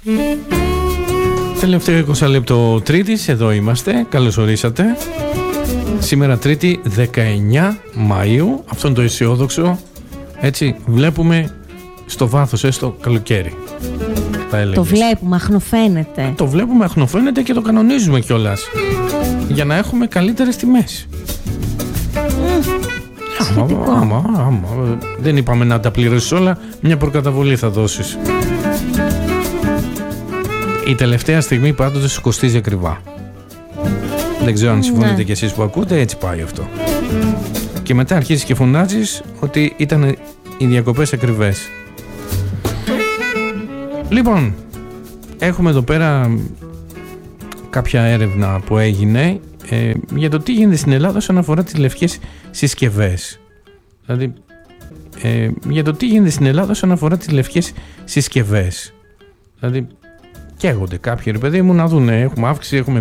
Τελευταίο 20 λεπτό Τρίτης, εδώ είμαστε, καλώς ορίσατε. Σήμερα Τρίτη 19 Μαΐου, αυτό είναι το αισιόδοξο, έτσι βλέπουμε στο βάθος έστω καλοκαίρι. Το βλέπουμε, αχνοφαίνεται. Το βλέπουμε, αχνοφαίνεται και το κανονίζουμε κιόλας, για να έχουμε καλύτερες τιμές. Άμα. Δεν είπαμε να τα πληρώσεις όλα, μια προκαταβολή θα δώσεις. Η τελευταία στιγμή πάντοτε σου κοστίζει ακριβά. Δεν ξέρω αν συμφωνείτε κι εσείς που ακούτε, έτσι πάει αυτό. Και μετά αρχίζεις και φωνάζεις ότι ήταν οι διακοπές ακριβές. Λοιπόν, έχουμε εδώ πέρα κάποια έρευνα που έγινε για το τι γίνεται στην Ελλάδα όσον αφορά τις λευκές συσκευές. Δηλαδή, για το τι γίνεται στην Ελλάδα όσον αφορά τις λευκές συσκευές. Δηλαδή, καίγονται κάποιοι, ρε παιδί μου, να δουν, έχουμε αύξηση, έχουμε